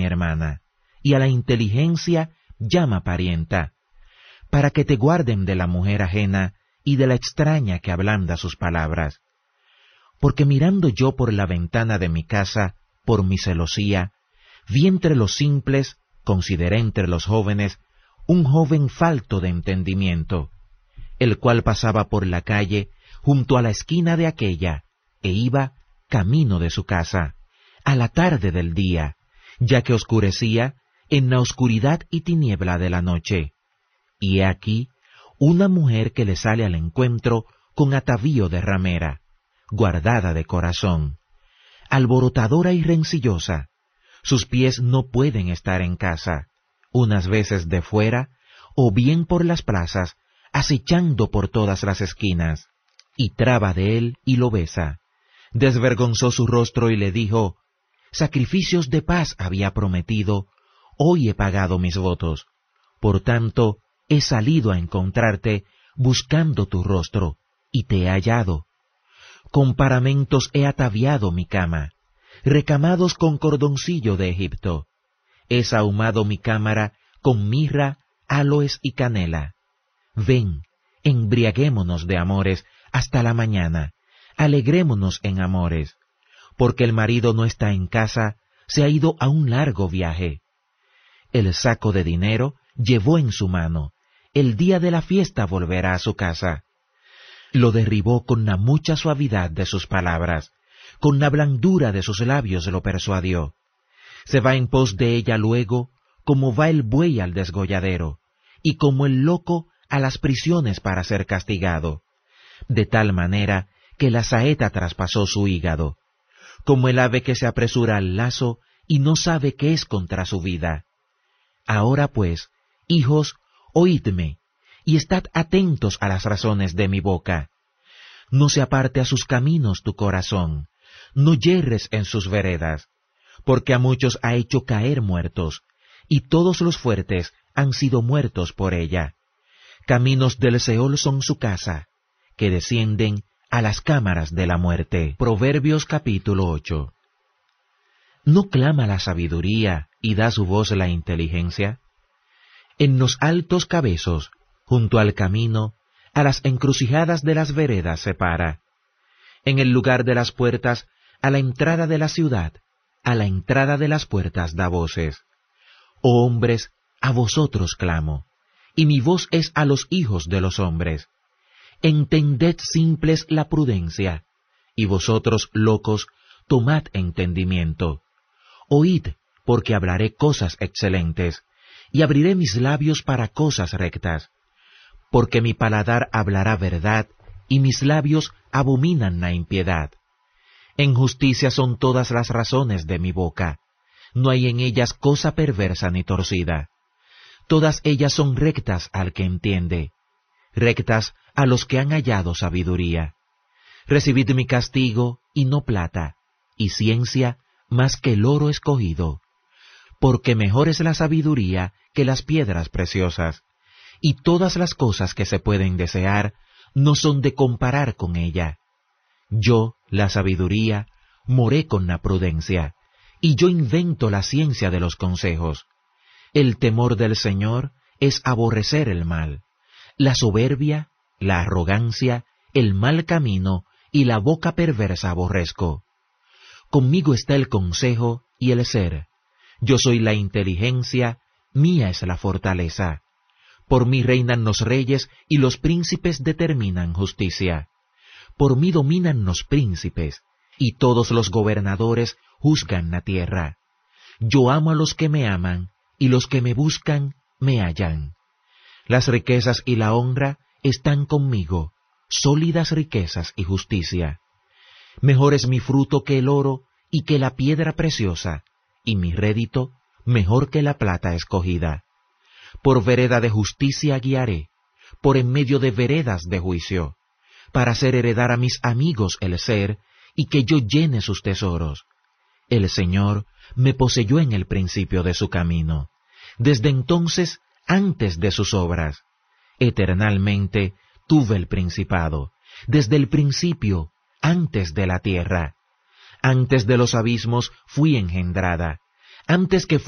hermana, y a la inteligencia llama parienta, para que te guarden de la mujer ajena y de la extraña que ablanda sus palabras. Porque mirando yo por la ventana de mi casa, por mi celosía, vi entre los simples, consideré entre los jóvenes, un joven falto de entendimiento, el cual pasaba por la calle junto a la esquina de aquella, e iba camino de su casa, a la tarde del día, ya que oscurecía en la oscuridad y tiniebla de la noche. Y he aquí una mujer que le sale al encuentro con atavío de ramera, guardada de corazón, alborotadora y rencillosa. Sus pies no pueden estar en casa, unas veces de fuera, o bien por las plazas, acechando por todas las esquinas. Y traba de él y lo besa. Desvergonzó su rostro y le dijo: sacrificios de paz había prometido, hoy he pagado mis votos. Por tanto, he salido a encontrarte buscando tu rostro, y te he hallado. Con paramentos he ataviado mi cama, recamados con cordoncillo de Egipto. He sahumado mi cámara con mirra, áloes y canela. Ven, embriaguémonos de amores hasta la mañana, alegrémonos en amores, porque el marido no está en casa, se ha ido a un largo viaje. El saco de dinero llevó en su mano, el día de la fiesta volverá a su casa. Lo derribó con la mucha suavidad de sus palabras, con la blandura de sus labios lo persuadió. Se va en pos de ella luego, como va el buey al desgolladero, y como el loco a las prisiones para ser castigado, de tal manera que la saeta traspasó su hígado, como el ave que se apresura al lazo y no sabe qué es contra su vida. Ahora pues, hijos, oídme, y estad atentos a las razones de mi boca. No se aparte a sus caminos tu corazón, no yerres en sus veredas, porque a muchos ha hecho caer muertos, y todos los fuertes han sido muertos por ella. Caminos del Seol son su casa, que descienden a las cámaras de la muerte. Proverbios capítulo 8. ¿No clama la sabiduría y da su voz la inteligencia? En los altos cabezos, junto al camino, a las encrucijadas de las veredas se para. En el lugar de las puertas, a la entrada de la ciudad, a la entrada de las puertas da voces. Oh hombres, a vosotros clamo, y mi voz es a los hijos de los hombres. Entended simples la prudencia, y vosotros locos, tomad entendimiento. Oíd, porque hablaré cosas excelentes, y abriré mis labios para cosas rectas. Porque mi paladar hablará verdad, y mis labios abominan la impiedad. En justicia son todas las razones de mi boca, no hay en ellas cosa perversa ni torcida. Todas ellas son rectas al que entiende, rectas a los que han hallado sabiduría. Recibid mi castigo, y no plata, y ciencia más que el oro escogido, porque mejor es la sabiduría que las piedras preciosas, y todas las cosas que se pueden desear no son de comparar con ella. Yo, la sabiduría, moré con la prudencia, y yo invento la ciencia de los consejos. El temor del Señor es aborrecer el mal, la soberbia, la arrogancia, el mal camino y la boca perversa aborrezco. Conmigo está el consejo y el ser. Yo soy la inteligencia, mía es la fortaleza. Por mí reinan los reyes y los príncipes determinan justicia. Por mí dominan los príncipes, y todos los gobernadores juzgan la tierra. Yo amo a los que me aman, y los que me buscan me hallan. Las riquezas y la honra están conmigo, sólidas riquezas y justicia. Mejor es mi fruto que el oro y que la piedra preciosa, y mi rédito mejor que la plata escogida. Por vereda de justicia guiaré, por en medio de veredas de juicio, para hacer heredar a mis amigos el ser, y que yo llene sus tesoros. El Señor me poseyó en el principio de su camino, desde entonces antes de sus obras. Eternalmente tuve el principado, desde el principio, antes de la tierra. Antes de los abismos fui engendrada, antes que